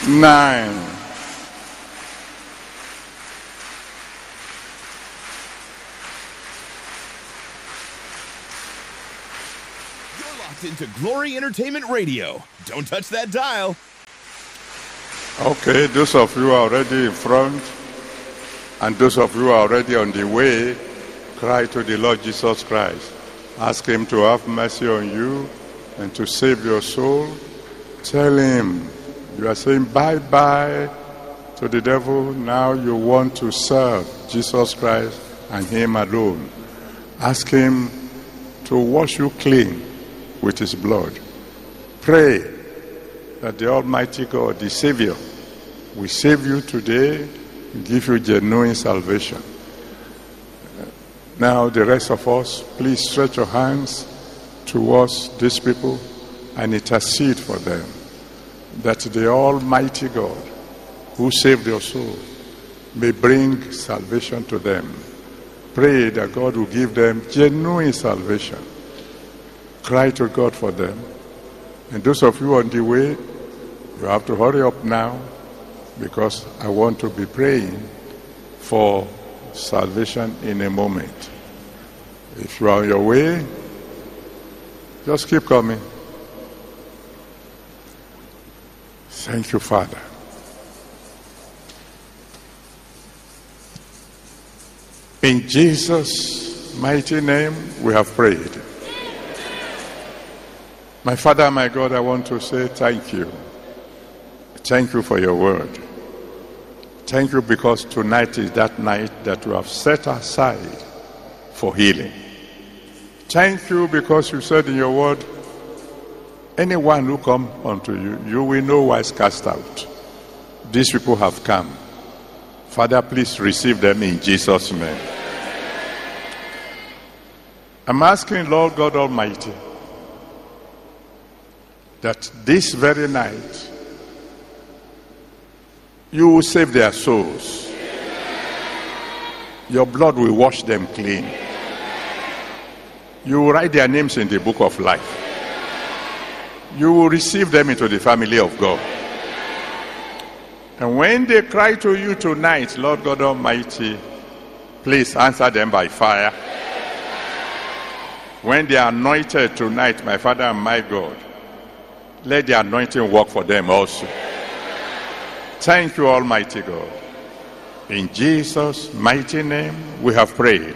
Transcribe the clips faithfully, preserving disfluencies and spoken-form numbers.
nine. You're locked into Glory Entertainment Radio. Don't touch that dial. Okay, those of you are already in front, and those of you are already on the way, cry to the Lord Jesus Christ. Ask him to have mercy on you and to save your soul. Tell him you are saying bye-bye to the devil. Now you want to serve Jesus Christ and him alone. Ask him to wash you clean with his blood. Pray that the Almighty God, the Savior, will save you today and give you genuine salvation. Now the rest of us, please stretch your hands towards these people and intercede for them, that the Almighty God, who saved your soul, may bring salvation to them. Pray that God will give them genuine salvation. Cry to God for them. And those of you on the way, you have to hurry up now, because I want to be praying for salvation in a moment. If you are on your way, just keep coming. Thank you, Father. In Jesus' mighty name, we have prayed. My Father, my God, I want to say thank you. Thank you for your word. Thank you because tonight is that night that you have set aside for healing. Thank you because you said in your word, anyone who come unto you, you will no wise cast out. These people have come. Father, please receive them in Jesus' name. I'm asking, Lord God Almighty, that this very night, you will save their souls. Your blood will wash them clean. You will write their names in the book of life. You will receive them into the family of God. And when they cry to you tonight, Lord God Almighty, please answer them by fire. When they are anointed tonight, my Father and my God, let the anointing work for them also. Thank you, Almighty God. In Jesus' mighty name, we have prayed.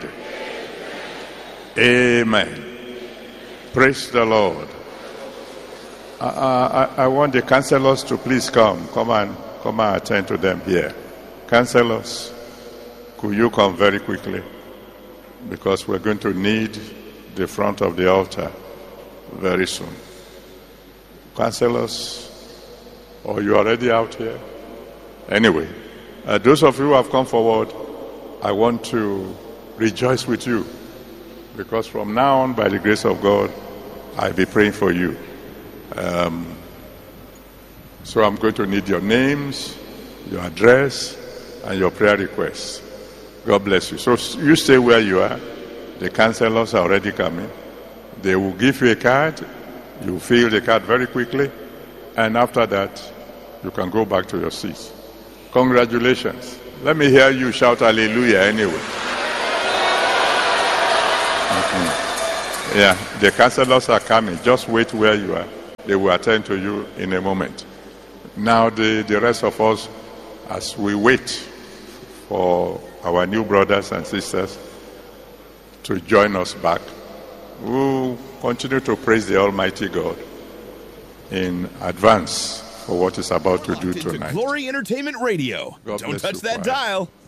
Amen. Praise the Lord. I, I, I want the counselors to please come. Come and come and attend to them here. Counselors, could you come very quickly? Because we're going to need the front of the altar very soon. Counselors, or you already out here? Anyway, uh, those of you who have come forward, I want to rejoice with you, because from now on, by the grace of God, I'll be praying for you. Um, so I'm going to need your names, your address, and your prayer requests. God bless you. So you stay where you are. The counselors are already coming. They will give you a card. You fill the card very quickly, and after that, you can go back to your seats. Congratulations. Let me hear you shout hallelujah anyway. Mm-hmm. Yeah, the counselors are coming. Just wait where you are. They will attend to you in a moment. Now the, the rest of us, as we wait for our new brothers and sisters to join us back, we'll continue to praise the Almighty God in advance for what is about to do tonight. Glory Entertainment Radio. God Don't touch you, that Father. dial.